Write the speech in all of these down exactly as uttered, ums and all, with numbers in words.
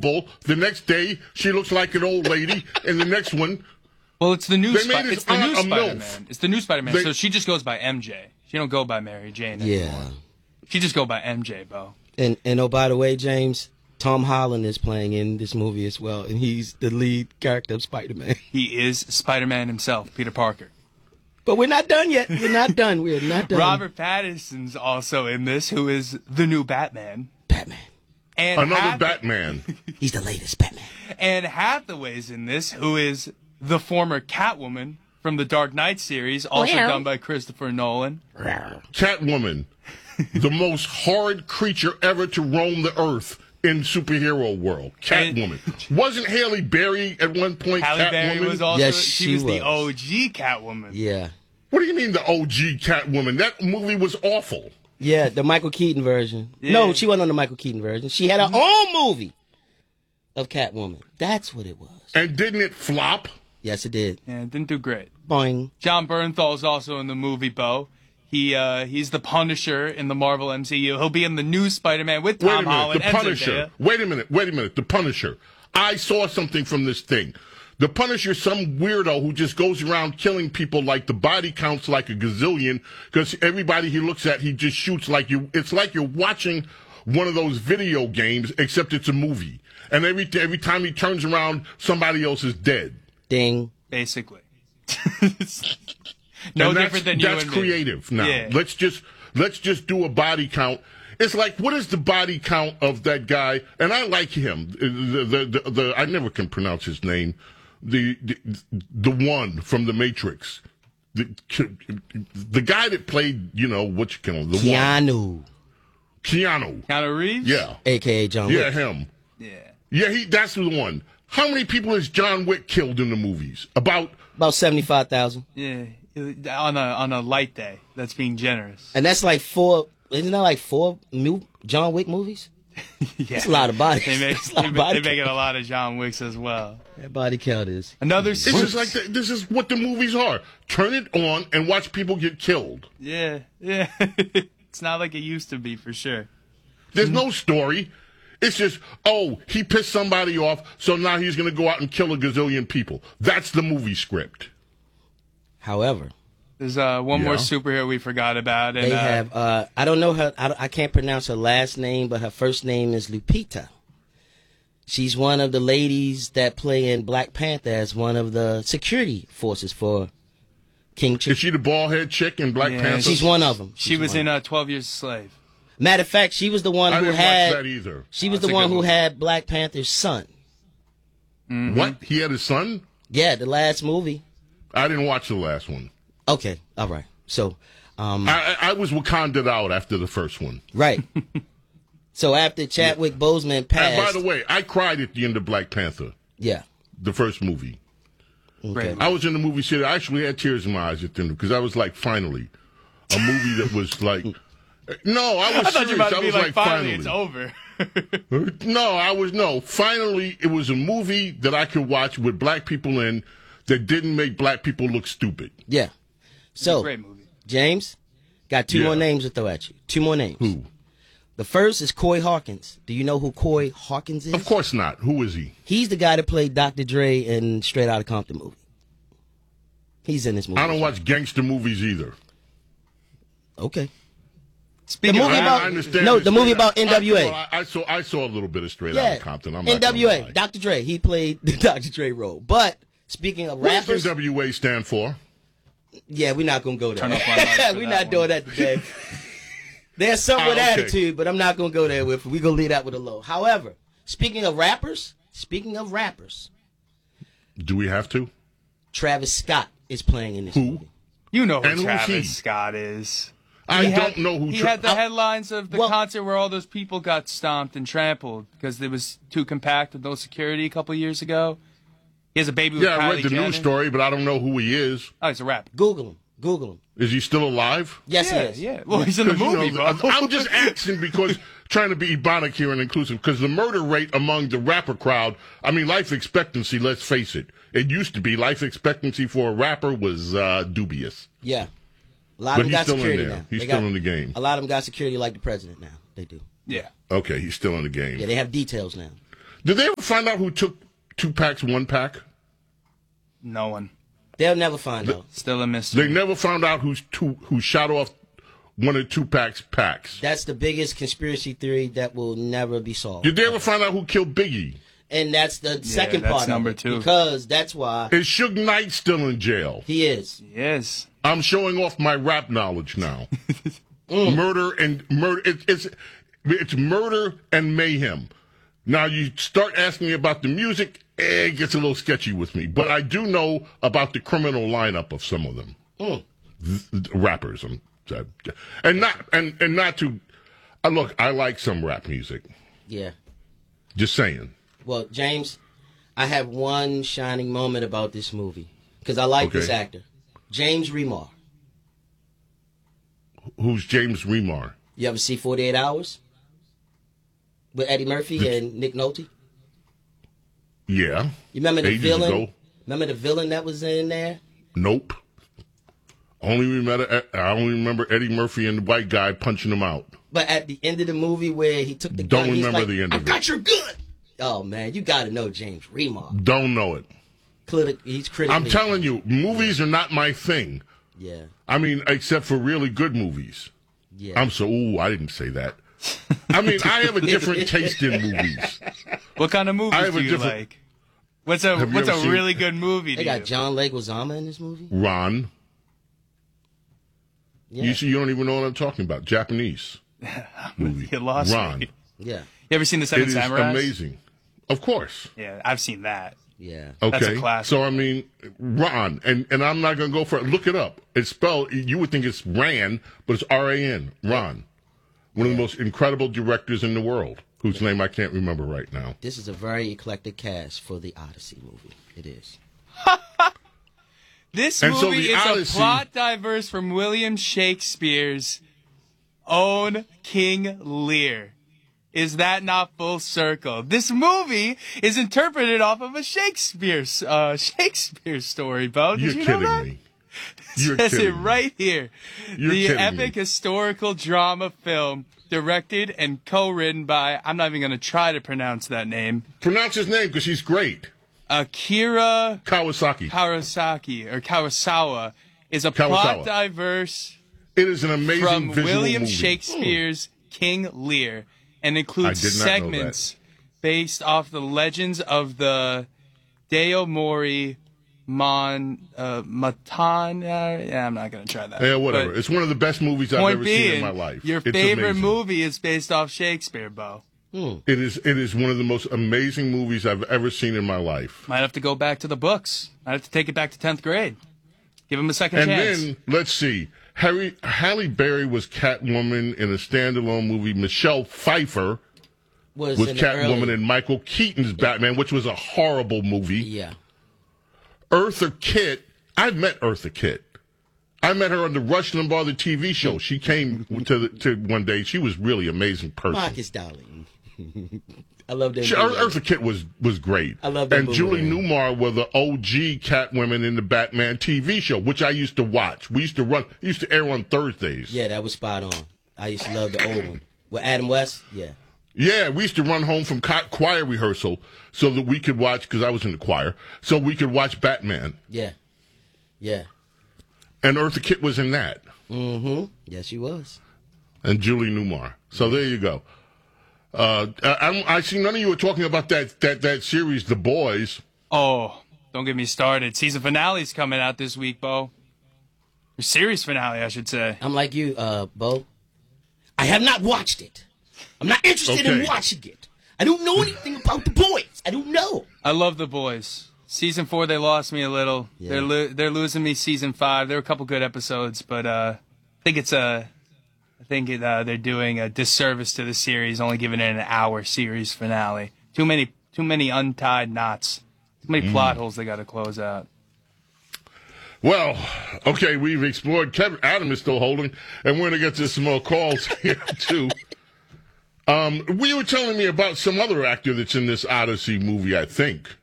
lovable. The next day, she looks like an old lady. And the next one... Well, it's the new, They Spi- made his it's the new aunt a Spider-Man. MILF. It's the new Spider-Man, They- so she just goes by M J. She don't go by Mary Jane anymore. Yeah. She just go by M J, Bo. And and oh, by the way, James, Tom Holland is playing in this movie as well, and he's the lead character of Spider-Man. He is Spider-Man himself, Peter Parker. But we're not done yet. We're not done. We're not done. Robert Pattinson's also in this, who is the new Batman. Batman. And Another Hath- Batman. He's the latest Batman. And Hathaway's in this, who is the former Catwoman from the Dark Knight series, also Well. done by Christopher Nolan. Catwoman. The most horrid creature ever to roam the earth in superhero world. Catwoman. Wasn't Halle Berry at one point Halle Catwoman? Berry was also, Yes, she, she was, the was. O G Catwoman. Yeah. What do you mean the O G Catwoman? That movie was awful. Yeah, the Michael Keaton version. Yeah. No, she wasn't on the Michael Keaton version. She had her own movie of Catwoman. That's what it was. And didn't it flop? Yes, it did. Yeah, it didn't do great. Boing. John Bernthal's also in the movie, Bo. He uh, he's the Punisher in the Marvel M C U. He'll be in the new Spider-Man with Wait a Tom minute, Holland the and Punisher. Zendaya. Wait a minute, wait a minute, the Punisher. I saw something from this thing. The Punisher, some weirdo who just goes around killing people like the body counts like a gazillion because everybody he looks at, he just shoots like you. It's like you're watching one of those video games, except it's a movie. And every every time he turns around, somebody else is dead. Ding. Basically. no And that's, different than you that's and creative me. now. Yeah. Let's just let's just do a body count. It's like, what is the body count of that guy? And I like him. The the the, the I never can pronounce his name. The, the the one from the Matrix. The the guy that played, you know, what you call him, the one. Keanu. Keanu. Keanu Reeves? Yeah. A K A John Yeah, Wick. him. Yeah. Yeah, he that's the one. How many people has John Wick killed in the movies? About About seventy-five thousand. Yeah. On a on a light day. That's being generous. And that's like four, isn't that like four new John Wick movies? yeah. That's a lot of bodies. They make That's a lot they, of make- body they making a lot of John Wicks as well. That body count is. Another this is like the, this is what the movies are. Turn it on and watch people get killed. Yeah, yeah. It's not like it used to be for sure. There's no story. It's just, oh, he pissed somebody off, so now he's going to go out and kill a gazillion people. That's the movie script. However, There's uh, one more Yeah. superhero we forgot about. And, they uh, have, uh, I don't know her, I, don't- I can't pronounce her last name, but her first name is Lupita. She's one of the ladies that play in Black Panther as one of the security forces for King Is T'Challa. she the bald head chick in Black Yeah, Panther? She's one of them. She was in uh, twelve Years a Slave. Matter of fact, she was the one I who didn't had. watch that either. She was That's the a one good who one. had Black Panther's son. What? He had his son? Yeah, the last movie. I didn't watch the last one. Okay, all right. So, um, I, I I was Wakanda'd out after the first one. right. So after Chadwick Boseman passed, And by the way, I cried at the end of Black Panther, yeah, the first movie. okay. I was in the movie theater. I actually had tears in my eyes at the end because I was like, finally, a movie that was like, no, I was I thought serious. you were about to I be was like, like, finally, it's over. No, I was no. Finally, it was a movie that I could watch with black people in that didn't make black people look stupid. Yeah. So, Great movie. James, got two Yeah. more names to throw at you. Two more names. Who? The first is Coy Hawkins. Do you know who Coy Hawkins is? Of course not. Who is he? He's the guy that played Doctor Dre in Straight Outta Compton movie. He's in this movie. I don't watch gangster movies either. Okay. Speaking The movie of, about- I understand. no, this the movie straight- about N W A. I, I, I saw. I saw a little bit of Straight Yeah. Outta Compton. I'm not N W gonna A. lie. Doctor Dre. He played the Doctor Dre role. But speaking of What does rappers, N W A stand for? yeah, we're not gonna go there. Turn off my lights for we're that not one. doing that today. There's some Ah, with okay. attitude, but I'm not gonna go there with. We're gonna leave that with a low. However, speaking of rappers, speaking of rappers, Do we have to? Travis Scott is playing in this Who? movie. you know who And who's Travis he? Scott is. I He don't had- know who. He Tra- had the headlines of the Well- concert where all those people got stomped and trampled because it was too compact with no security a couple years ago. He has a baby with yeah, I Kylie read the Jenner. news story, but I don't know who he is. Oh, he's a rapper. Google him. Google him. Is he still alive? Yes, yeah, he is. yeah. Well, he's in the 'Cause, you movie, know, bro. I'm just asking because trying to be ebonic here and inclusive. Because the murder rate among the rapper crowd, I mean, life expectancy. Let's face it. It used to be life expectancy for a rapper was uh, dubious. Yeah. A lot But of them he's got still in security there. now. He's They still got- in the game. A lot of them got security like the president now. They do. Yeah. Okay, he's still in the game. Yeah, they have details now. Did they ever find out who took Tupac's one pack? No one. They'll never find out. Still a mystery. They never found out who's two, who shot off one of Tupac's packs. That's the biggest conspiracy theory that will never be solved. Did they ever find out who killed Biggie? And that's the second that's part number of it. two. Because that's why Is Suge Knight still in jail? he is. Yes. I'm showing off my rap knowledge now. Murder and murder. It, it's it's murder and mayhem. Now you start asking me about the music, eh, it gets a little sketchy with me. But I do know about the criminal lineup of some of them, Mm. Th- rappers, um, uh, and not and and not to. Uh, look, I like some rap music. Yeah. Just saying. Well, James, I have one shining moment about this movie. Because I like Okay. this actor. James Remar. Who's James Remar? You ever see forty-eight hours? With Eddie Murphy and Nick Nolte? Yeah. You remember the Ages villain? ago. Remember the villain that was in there? Nope. Only remember I only remember Eddie Murphy and the white guy punching him out. But at the end of the movie where he took the Don't gun, he's remember like, the end I of got it. your gun! Oh, man, you got to know James Remar. Don't know it. Criti- He's critically... I'm telling you, movies are not my thing. Yeah, I mean, except for really good movies. yeah. I'm so ooh, I didn't say that. I mean, I have a different taste in movies. What kind of I movies have do a you different- like? What's a Have you What's ever a seen- really good movie? They to got you? John Leguizamo in this movie? Ron. Yeah. You see, you don't even know what I'm talking about. Japanese movie. You lost Ron. me. Yeah, You ever seen the It Seven is Samurais? amazing. Of course. Yeah, I've seen that. yeah. Okay. That's a classic. So I mean, Ron, and and I'm not gonna go for it. Look it up. It's spelled. You would think it's Ran, but it's R A N. Ron. One of the most incredible directors in the world, whose name I can't remember right now. This is a very eclectic cast for the Odyssey movie. It is. This And so movie the is Odyssey- a plot diverse from William Shakespeare's own King Lear. Is that not full circle? This movie is interpreted off of a Shakespeare uh, Shakespeare story, Bo. Did You're you kidding know that? me. You're Says it kidding me. right here. You're the kidding epic me. historical drama film directed and co-written by, I'm not even going to try to pronounce that name, Pronounce his name because he's great. Akira Kawasaki. Kawasaki or Kawasawa is a Kawasawa. plot diverse It is an amazing from visual William movie. Shakespeare's King Lear and includes I did not know segments based off the legends of the Daomori Mon uh, Matana. Yeah, I'm not gonna try that. Yeah, whatever. But It's one of the best movies I've point ever being, seen in my life. your It's favorite amazing. movie is based off Shakespeare, Bo. Hmm. It is. It is one of the most amazing movies I've ever seen in my life. Might have to go back to the books. Might have to take it back to tenth grade. Give him a second And chance. then let's see. Harry Halle Berry was Catwoman in a standalone movie. Michelle Pfeiffer Was, was in the Catwoman early- in Michael Keaton's Batman, which was a horrible movie. Yeah. Eartha Kitt. I've met Eartha Kitt. I met her on the Rush Limbaugh the T V show. She came to the, to one day. She was really amazing person. Marcus, darling. I love that. She, movie. Eartha Kitt was was great. I love that And movie. Julie Newmar were the O G Catwomen in the Batman T V show, which I used to watch. We used to run. It used to air on Thursdays. Yeah, that was spot on. I used to love the old one. With Adam West? Yeah. Yeah, we used to run home from cho- choir rehearsal so that we could watch, because I was in the choir, so we could watch Batman. Yeah. Yeah. And Eartha Kitt was in that. Mm-hmm. Yes, she was. And Julie Newmar. So there you go. Uh, I, I, I see none of you were talking about that, that, that series, The Boys. Oh, don't get me started. Season finale's coming out this week, Bo. Or series finale, I should say. I'm like you, uh, Bo. I have not watched it. I'm not interested in Okay. watching it. I don't know anything about the boys. I don't know. I love The Boys. Season four, they lost me a little. Yeah. They're lo- they're losing me. Season five, there were a couple good episodes, but uh, I think it's a, I think it, uh, they're doing a disservice to the series, only giving it an hour series finale. Too many, too many untied knots. Too many plot holes they got to close out. Well, okay, we've explored. Kevin Adam is still holding, and we're going to get to some more calls here, too. Um, we were telling me about some other actor that's in this Odyssey movie, I think.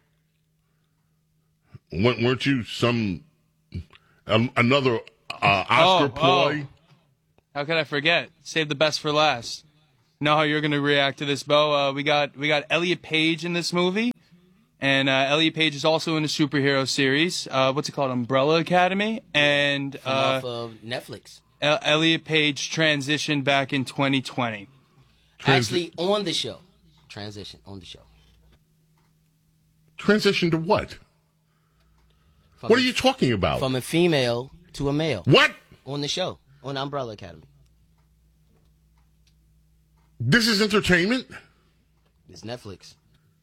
Weren't weren't you some um, another uh, Oscar Oh, ploy? oh. How could I forget? Save the best for last. know how you're gonna react to this, Bo. Uh, we got we got Elliot Page in this movie, and uh, Elliot Page is also in a superhero series. Uh, what's it called? Umbrella Academy, and From uh, off of Netflix. El- Elliot Page transitioned back in twenty twenty. Actually, on the show. Transition on the show. Transition to what? From What a- are you talking about? From a female to a male. What? On the show. On Umbrella Academy. This is entertainment? It's Netflix.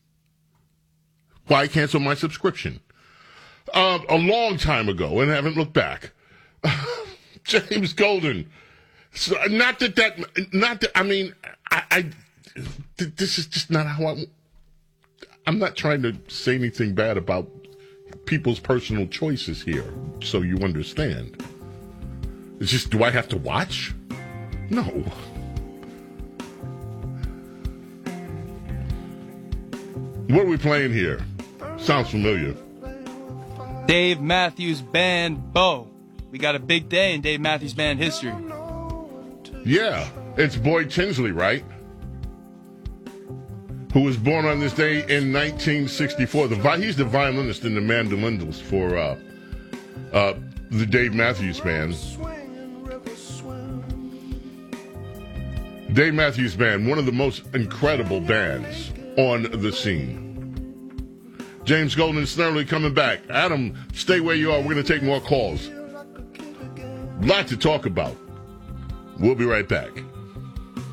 Why cancel my subscription? Uh, a long time ago, and I haven't looked back. James Golden. So, not that that, not that, I mean, I, I, th- this is just not how I'm, I'm not trying to say anything bad about people's personal choices here, so you understand. It's just, do I have to watch? No. What are we playing here? Sounds familiar. Dave Matthews Band, Bo. We got a big day in Dave Matthews Band history. Yeah, it's Boyd Tinsley, right? Who was born on this day in nineteen sixty-four. The vi- he's the violinist and the mandolins for uh, uh, the Dave Matthews Band. Dave Matthews Band, one of the most incredible bands on the scene. James Golden and Snurley coming back. Adam, stay where you are. We're going to take more calls. Lot to talk about. We'll be right back.